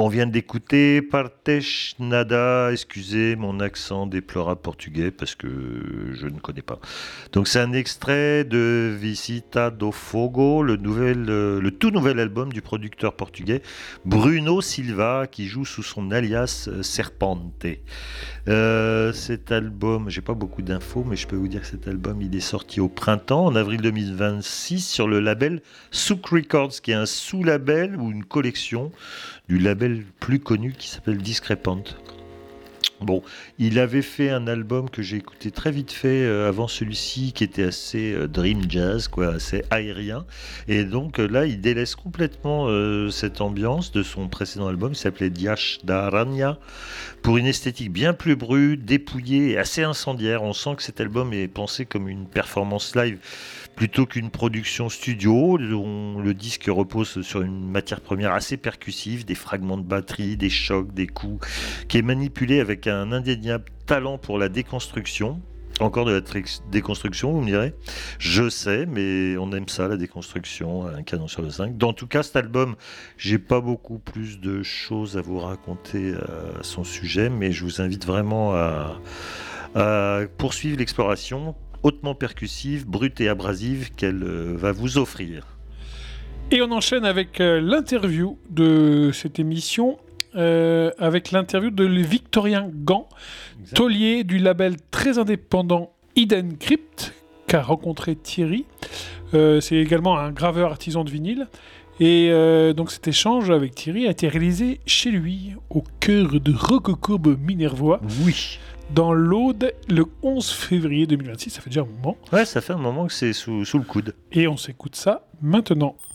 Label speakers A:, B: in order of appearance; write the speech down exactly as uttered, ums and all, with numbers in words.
A: On vient d'écouter Partes Nada, excusez mon accent déplorable portugais parce que je ne connais pas. Donc c'est un extrait de Visita do Fogo, le, nouvel, le tout nouvel album du producteur portugais Bruno Silva qui joue sous son alias Serpente. Euh, cet album, j'ai pas beaucoup d'infos, mais je peux vous dire que cet album il est sorti au printemps, en avril deux mille vingt-six, sur le label Souk Records, qui est un sous-label ou une collection du label plus connu qui s'appelle Discrepant. Bon, il avait fait un album que j'ai écouté très vite fait euh, avant celui-ci, qui était assez euh, dream jazz, quoi, assez aérien. Et donc euh, là, il délaisse complètement euh, cette ambiance de son précédent album, qui s'appelait Dias da Aranha, pour une esthétique bien plus brute, dépouillée et assez incendiaire. On sent que cet album est pensé comme une performance live plutôt qu'une production studio, dont le disque repose sur une matière première assez percussive, des fragments de batterie, des chocs, des coups, qui est manipulé avec un indéniable talent pour la déconstruction. Encore de la tri- déconstruction, vous me direz. Je sais, mais on aime ça, la déconstruction, un canon sur le cinq. Dans tout cas, cet album, j'ai pas beaucoup plus de choses à vous raconter à son sujet, mais je vous invite vraiment à, à poursuivre l'exploration hautement percussive, brute et abrasive qu'elle euh, va vous offrir.
B: Et on enchaîne avec euh, l'interview de cette émission, euh, avec l'interview de Victorien Gant, exact. Taulier du label très indépendant Hidden Crypt, qu'a rencontré Thierry. Euh, c'est également un graveur artisan de vinyle. Et euh, donc cet échange avec Thierry a été réalisé chez lui, au cœur de Rococobe Minervois.
A: Oui.
B: Dans l'Aude, le onze février deux mille vingt-six, ça fait déjà un moment.
A: Ouais, ça fait un moment que c'est sous, sous le coude.
B: Et on s'écoute ça maintenant.